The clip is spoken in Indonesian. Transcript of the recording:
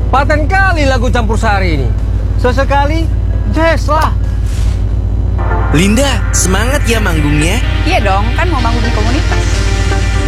Paten kali lagu campur sari ini. Sesekali jazz lah. Linda, semangat ya manggungnya. Iya dong, kan mau manggung di komunitas.